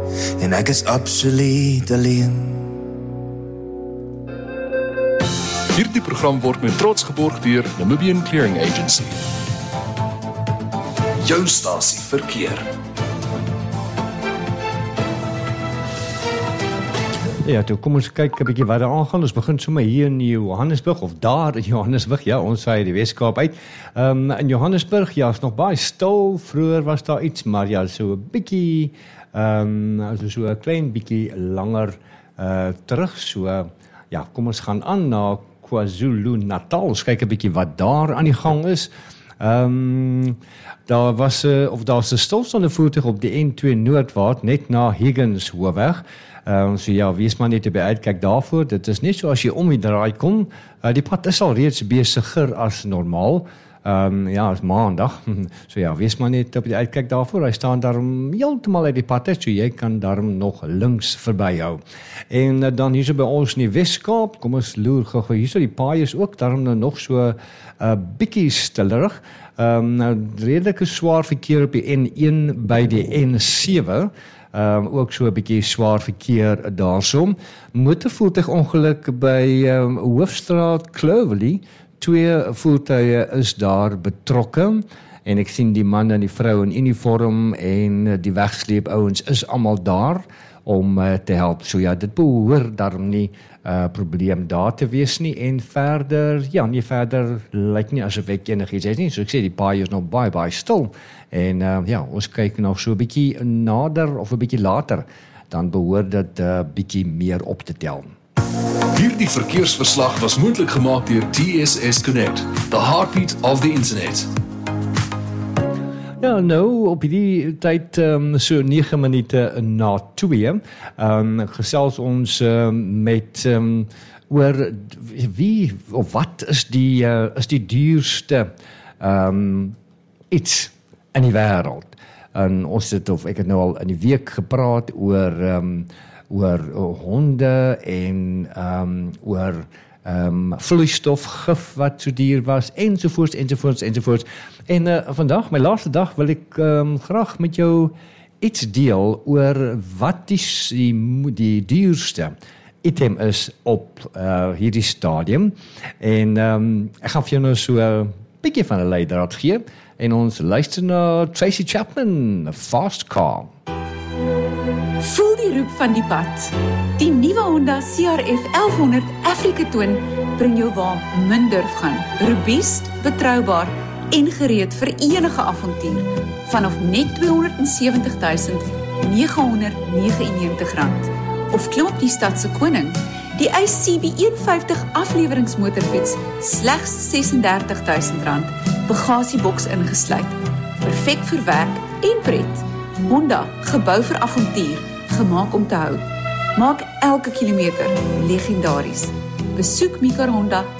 en ek is absoluut alleen. Hierdie program word met trots geborg deur Namibian Clearing Agency. Jou stasie verkeer. Ja, toe kom ons kyk 'n bietjie wat daar aangaan. Ons begin sommer hier in Johannesburg, of daar in Johannesburg, ja, ons ry die Weskaap uit. In Johannesburg, ja, is nog baie stil. Vroeër was daar iets, maar ja, so 'n bietjie, so 'n klein bietjie langer terug. So, ja, kom ons gaan aan na KwaZulu-Natal. Ons kyk 'n bietjie wat daar aan die gang is. Daar's 'n stilstaande voertuig op die N2 Noordwaart, net na Higgins Hoofweg. So ja, wees maar net by uitkyk daarvoor. Dit is net so as jy om die draai kom. Die pad is al reeds besigger as normaal. Ja, is maandag. So ja, wees maar net op die uitkyk daarvoor. Hy staan daarom heeltemal uit die pad uit, so jy kan daarom nog links verbyhou. En dan hier so by ons in die Weskaap, kom ons loer gou. Hier so die paai is ook daarom nou nog so bietjie stillerig. Redelike swaar verkeer op die N1 by die N7. Ook so 'n bietjie swaar verkeer daarsom. Motorvoertuigongeluk by Hoofstraat Clovelly. 2 voertuie is daar betrokke. En ek sien die man en die vrou in uniform en die wegsleep ouens is almal daar om te help. So ja, dit behoort daarom nie probleem daar te wees nie. En verder, ja, nie verder lyk nie asof ek enigiets is nie. So ek sê die paai is nog baie stil. En ja, ons kyk nog so 'n bietjie nader of 'n bietjie later, dan behoort dit bietjie meer op te tel. Hierdie verkeersverslag was moontlik gemaak deur TSS Connect, the heartbeat of the internet. Ja, nou, op die tyd, so 9 minute na 2, gesels ons met oor wie of wat is die duurste iets in die wêreld. En ons ek het nou al in die week gepraat oor honde en oor vloeistofgif wat so duur was, ensovoorts. En vandag, my laaste dag, wil ek graag met jou iets deel oor wat die duurste item is op hierdie stadium. En ek gaan vir jou nou so 'n bietjie van 'n leidraad gee. En ons luister na Tracy Chapman, Fast Car. Voel die roep van die pad. Die nuwe Honda CRF 1100 Africa Twin bring jou waar min durf gaan. Robuust, betroubaar en gereed vir enige avontuur. Vanaf net R270.999. Of klim op die stad se koning. Die ICB 150 afleweringsmotorfiets slegs R36.000. Bagasieboks ingesluit. Perfek vir werk en pret. Honda, gebou vir avontuur, gemaak om te hou. Maak elke kilometer legendaries. Besoek Mika Honda